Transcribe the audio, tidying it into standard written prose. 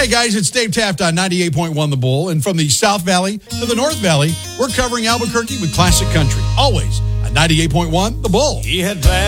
guys, it's Dave Taft on 98.1 The Bull. And from the South Valley to the North Valley, we're covering Albuquerque with classic country. Always on 98.1 The Bull. He had bad